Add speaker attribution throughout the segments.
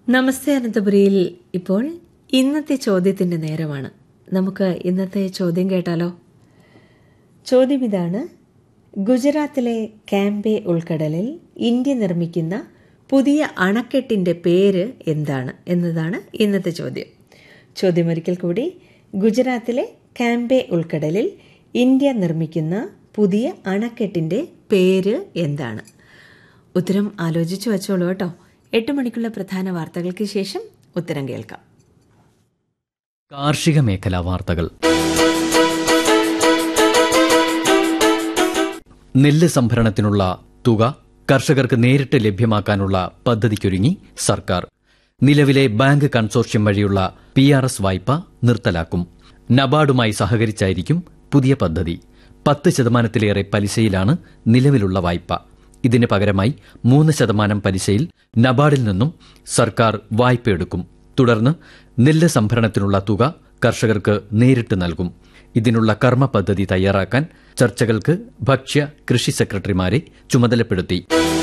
Speaker 1: നമസ്തേ അനന്തപുരിയിൽ ഇപ്പോൾ ഇന്നത്തെ ചോദ്യത്തിൻ്റെ നേരമാണ്. നമുക്ക് ഇന്നത്തെ ചോദ്യം കേട്ടാലോ? ചോദ്യം ഇതാണ്: ഗുജറാത്തിലെ കാംബെ ഉൾക്കടലിൽ ഇന്ത്യ നിർമ്മിക്കുന്ന പുതിയ അണക്കെട്ടിൻ്റെ പേര് എന്താണ് എന്നതാണ് ഇന്നത്തെ ചോദ്യം. ചോദ്യം ഒരിക്കൽ കൂടി: ഗുജറാത്തിലെ കാംബെ ഉൾക്കടലിൽ ഇന്ത്യ നിർമ്മിക്കുന്ന പുതിയ അണക്കെട്ടിൻ്റെ പേര് എന്താണ്? ഉത്തരം ആലോചിച്ചു വച്ചോളൂ കേട്ടോ. 8 മണിക്കുള്ള പ്രധാന വാർത്തകൾക്ക് ശേഷം ഉത്തരം കേൾക്കാം.
Speaker 2: കാർഷിക മേഖലാ വാർത്തകൾ. നെല്ല് സംഭരണത്തിനുള്ള തുക കർഷകർക്ക് നേരിട്ട് ലഭ്യമാക്കാനുള്ള പദ്ധതിക്കൊരുങ്ങി സർക്കാർ. നിലവിലെ ബാങ്ക് കൺസോർഷ്യം വഴിയുള്ള PRS വായ്പ നിർത്തലാക്കും. നബാർഡുമായി സഹകരിച്ചായിരിക്കും പുതിയ പദ്ധതി. 10% പലിശയിലാണ് നിലവിലുള്ള വായ്പ. ഇതിന് പകരമായി 3% പലിശയിൽ നബാർഡിൽ നിന്നും സർക്കാർ വായ്പയെടുക്കും. തുടർന്ന് നെല്ല് സംഭരണത്തിനുള്ള തുക കർഷകർക്ക് നേരിട്ട് നൽകും. ഇതിനുള്ള കർമ്മ പദ്ധതി തയ്യാറാക്കാൻ ചർച്ചകൾക്ക് ഭക്ഷ്യ കൃഷി സെക്രട്ടറിമാരെ ചുമതലപ്പെടുത്തി.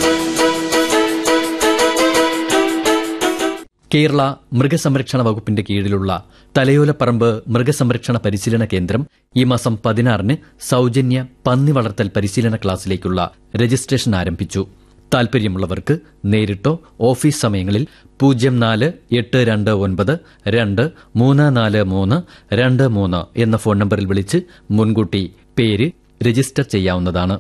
Speaker 2: കേരള മൃഗസംരക്ഷണ വകുപ്പിന്റെ കീഴിലുള്ള തലയോലപ്പറമ്പ് മൃഗസംരക്ഷണ പരിശീലന കേന്ദ്രം ഈ മാസം 16 സൌജന്യ പന്നി വളർത്തൽ പരിശീലന ക്ലാസ്സിലേക്കുള്ള രജിസ്ട്രേഷൻ ആരംഭിച്ചു. താൽപര്യമുള്ളവർക്ക് നേരിട്ടോ ഓഫീസ് സമയങ്ങളിൽ 0429234323 എന്ന ഫോൺ നമ്പറിൽ വിളിച്ച് മുൻകൂട്ടി പേര് രജിസ്റ്റർ ചെയ്യാവുന്നതാണ്.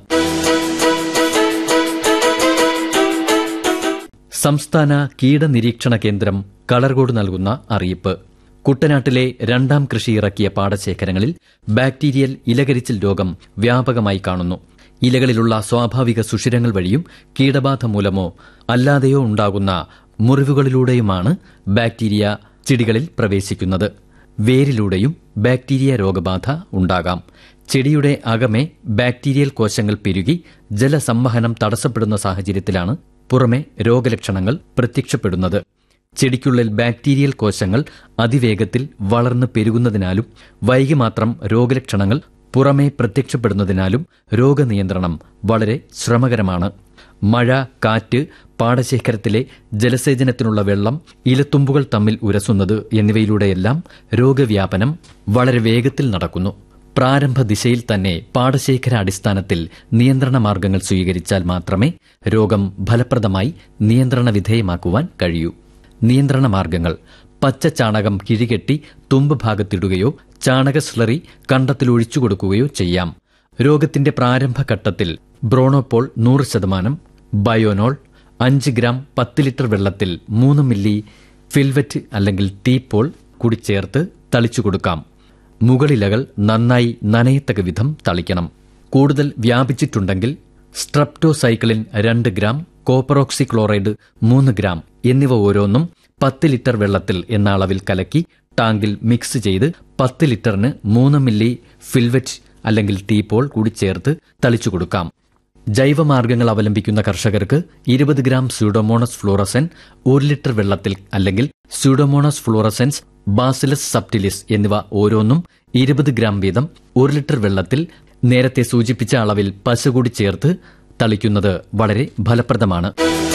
Speaker 2: സംസ്ഥാന കീടനിരീക്ഷണ കേന്ദ്രം കളർകോട് നൽകുന്ന അറിയിപ്പ്. കുട്ടനാട്ടിലെ 2ാം കൃഷി ഇറക്കിയ പാടശേഖരങ്ങളിൽ ബാക്ടീരിയൽ ഇലകരിച്ചിൽ രോഗം വ്യാപകമായി കാണുന്നു. ഇലകളിലുള്ള സ്വാഭാവിക സുഷിരങ്ങൾ വഴിയും കീടബാധ മൂലമോ അല്ലാതെയോ ഉണ്ടാകുന്ന മുറിവുകളിലൂടെയുമാണ് ബാക്ടീരിയ ചെടികളിൽ പ്രവേശിക്കുന്നത്. വേരിലൂടെയും ബാക്ടീരിയ രോഗബാധ ഉണ്ടാകാം. ചെടിയുടെ അകമേ ബാക്ടീരിയൽ കോശങ്ങൾ പെരുകി ജലസംവഹനം തടസ്സപ്പെടുന്ന സാഹചര്യത്തിലാണ് പുറമെ രോഗലക്ഷണങ്ങൾ പ്രത്യക്ഷപ്പെടുന്നത്. ചെടിക്കുള്ളിൽ ബാക്ടീരിയൽ കോശങ്ങൾ അതിവേഗത്തിൽ വളർന്ന് പെരുകുന്നതിനാലും വൈകി മാത്രം രോഗലക്ഷണങ്ങൾ പുറമേ പ്രത്യക്ഷപ്പെടുന്നതിനാലും രോഗനിയന്ത്രണം വളരെ ശ്രമകരമാണ്. മഴ, കാറ്റ്, പാടശേഖരത്തിലെ ജലസേചനത്തിനുള്ള വെള്ളം, ഇലത്തുമ്പുകൾ തമ്മിൽ ഉരസുന്നത് എന്നിവയിലൂടെയെല്ലാം രോഗവ്യാപനം വളരെ വേഗത്തിൽ നടക്കുന്നു. പ്രാരംഭ ദിശയിൽ തന്നെ പാടശേഖര അടിസ്ഥാനത്തിൽ നിയന്ത്രണ മാർഗങ്ങൾ സ്വീകരിച്ചാൽ മാത്രമേ രോഗം ഫലപ്രദമായി നിയന്ത്രണ വിധേയമാക്കുവാൻ കഴിയൂ. നിയന്ത്രണ മാർഗങ്ങൾ: പച്ച ചാണകം കിഴികെട്ടി തുമ്പ് ഭാഗത്തിടുകയോ ചാണക സ്ലറി കണ്ടത്തിലൊഴിച്ചു കൊടുക്കുകയോ ചെയ്യാം. രോഗത്തിന്റെ പ്രാരംഭഘട്ടത്തിൽ ബ്രോണോപോൾ 100%, ബയോനോൾ 5 ഗ്രാം 10 ലിറ്റർ വെള്ളത്തിൽ 3 മില്ലി ഫിൽവെറ്റ് അല്ലെങ്കിൽ ടീപോൾ കൂടി ചേർത്ത് തളിച്ചു കൊടുക്കാം. മുകളിലകൾ നന്നായി നനയത്തക്ക വിധം തളിക്കണം. കൂടുതൽ വ്യാപിച്ചിട്ടുണ്ടെങ്കിൽ streptocycline 2 gram, copper oxy chloride 3 gram എന്നിവ ഓരോന്നും 10 ലിറ്റർ വെള്ളത്തിൽ എന്ന അളവിൽ കലക്കി ടാങ്കിൽ മിക്സ് ചെയ്ത് 10 ലിറ്ററിന് 3 മില്ലി ഫിൽവെറ്റ് അല്ലെങ്കിൽ ടീപോൾ കൂടി ചേർത്ത് തളിച്ചു കൊടുക്കാം. ജൈവമാർഗ്ഗങ്ങൾ അവലംബിക്കുന്ന കർഷകർക്ക് 20 ഗ്രാം സ്യൂഡോമോണസ് ഫ്ലൂറസൻ 1 ലിറ്റർ വെള്ളത്തിൽ അല്ലെങ്കിൽ സ്യൂഡോമോണസ് ഫ്ലൂറസൻസ്, ബാസിലസ് സബ്റ്റിലിസ് എന്നിവ ഓരോന്നും 20 ഗ്രാം വീതം 1 ലിറ്റർ വെള്ളത്തിൽ നേരത്തെ സൂചിപ്പിച്ച അളവിൽ പശ കൂടി ചേർത്ത് തളിക്കുന്നത് വളരെ ഫലപ്രദമാണ്.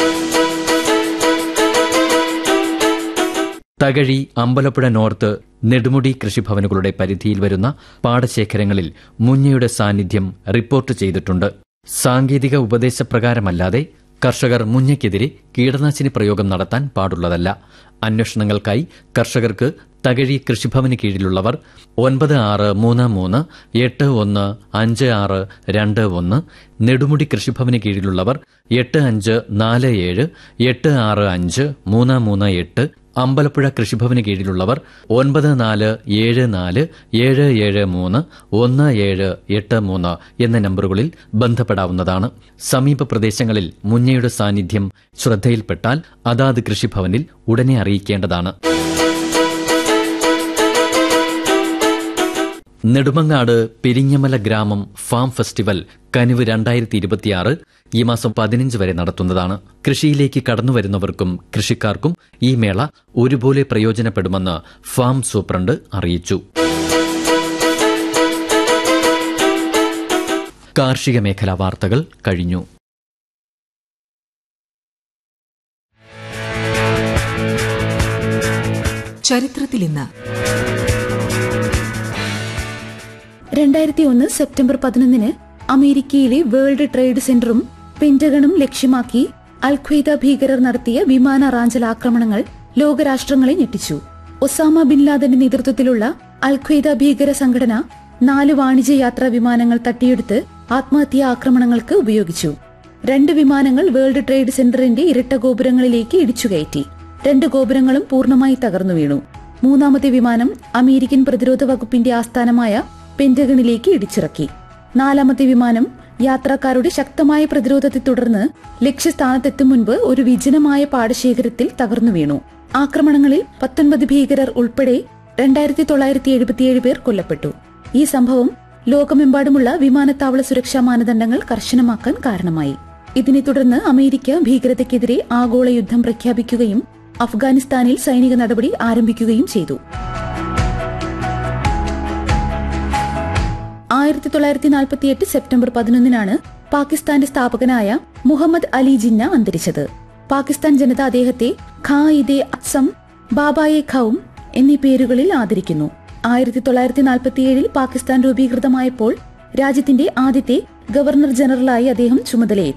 Speaker 2: തകഴി, അമ്പലപ്പുഴ നോർത്ത്, നെടുമുടി കൃഷിഭവനുകളുടെ പരിധിയിൽ വരുന്ന പാടശേഖരങ്ങളിൽ മുഞ്ഞയുടെ സാന്നിധ്യം റിപ്പോർട്ട് ചെയ്തിട്ടുണ്ട്. സാങ്കേതിക ഉപദേശപ്രകാരമല്ലാതെ കർഷകർ മുഞ്ഞയ്ക്കെതിരെ കീടനാശിനി പ്രയോഗം നടത്താൻ പാടുള്ളതല്ല. അന്വേഷണങ്ങൾക്കായി കർഷകർക്ക് തകഴി കൃഷിഭവന് കീഴിലുള്ളവർ 9633815621, നെടുമുടി കൃഷിഭവന് കീഴിലുള്ളവർ 8547865338, അമ്പലപ്പുഴ കൃഷിഭവന് കീഴിലുള്ളവർ 947477311783 എന്ന നമ്പറുകളിൽ ബന്ധപ്പെടാവുന്നതാണ്. സമീപ പ്രദേശങ്ങളിൽ മുഞ്ഞയുടെ സാന്നിധ്യം ശ്രദ്ധയിൽപ്പെട്ടാൽ അതാത് കൃഷിഭവനിൽ ഉടനെ അറിയിക്കേണ്ടതാണ്. നെടുമങ്ങാട് പെരിഞ്ഞമല ഗ്രാമം ഫാം ഫെസ്റ്റിവൽ കനിവ് 2026 ഈ മാസം 15 വരെ നടത്തുന്നതാണ്. കൃഷിയിലേക്ക് കടന്നുവരുന്നവർക്കും കൃഷിക്കാർക്കും ഈ മേള ഒരുപോലെ പ്രയോജനപ്പെടുമെന്ന് ഫാം സൂപ്രണ്ട് അറിയിച്ചു. കാർഷിക മേഖലാ വാർത്തകൾ കഴിഞ്ഞു.
Speaker 3: ചരിത്രത്തിൽ ഇന്ന്.
Speaker 4: 2001 സെപ്റ്റംബർ 11 അമേരിക്കയിലെ വേൾഡ് ട്രേഡ് സെന്ററും പെന്റഗണും ലക്ഷ്യമാക്കി അൽ-ഖ്വയ്ദ ഭീകരർ നടത്തിയ വിമാന റാഞ്ചൽ ആക്രമണങ്ങൾ ലോകരാഷ്ട്രങ്ങളെ ഞെട്ടിച്ചു. ഒസാമ ബിൻ ലാദന്റെ നേതൃത്വത്തിലുള്ള അൽ-ഖ്വയ്ദ ഭീകര സംഘടന 4 വാണിജ്യ യാത്രാ വിമാനങ്ങൾ തട്ടിയെടുത്ത് ആത്മഹത്യാ ആക്രമണങ്ങൾക്ക് ഉപയോഗിച്ചു. 2 വിമാനങ്ങൾ വേൾഡ് ട്രേഡ് സെന്ററിന്റെ ഇരട്ട ഗോപുരങ്ങളിലേക്ക് ഇടിച്ചുകയറ്റി. 2 ഗോപുരങ്ങളും പൂർണ്ണമായി തകർന്നു വീണു. 3ാമത്തെ വിമാനം അമേരിക്കൻ പ്രതിരോധ വകുപ്പിന്റെ ആസ്ഥാനമായ പെന്റഗണിലേക്ക് ഇടിച്ചിറക്കി. 4ാമത്തെ വിമാനം യാത്രക്കാരുടെ ശക്തമായ പ്രതിരോധത്തെ തുടർന്ന് ലക്ഷ്യസ്ഥാനത്തെത്തും മുൻപ് ഒരു വിജനമായ പാടശേഖരത്തിൽ തകർന്നു വീണു. ആക്രമണങ്ങളിൽ 19 ഭീകരർ ഉൾപ്പെടെ 2977 പേർ കൊല്ലപ്പെട്ടു. ഈ സംഭവം ലോകമെമ്പാടുമുള്ള വിമാനത്താവള സുരക്ഷാ മാനദണ്ഡങ്ങൾ കർശനമാക്കാൻ കാരണമായി. ഇതിനെ തുടർന്ന് അമേരിക്ക ഭീകരതയ്ക്കെതിരെ ആഗോള യുദ്ധം പ്രഖ്യാപിക്കുകയും അഫ്ഗാനിസ്ഥാനിൽ സൈനിക നടപടി ആരംഭിക്കുകയും ചെയ്തു. 1948 സെപ്റ്റംബർ 11 പാകിസ്ഥാന്റെ സ്ഥാപകനായ മുഹമ്മദ് അലി ജിന്ന അന്തരിച്ചത്. പാകിസ്ഥാൻ ജനത അദ്ദേഹത്തെ ഖാ-ഇദെ അസം, ബാബായെ ഖൌം എന്നീ പേരുകളിൽ ആദരിക്കുന്നു. 1947 പാകിസ്ഥാൻ രൂപീകൃതമായപ്പോൾ രാജ്യത്തിന്റെ ആദ്യത്തെ ഗവർണർ ജനറലായി അദ്ദേഹം ചുമതലയേറ്റു.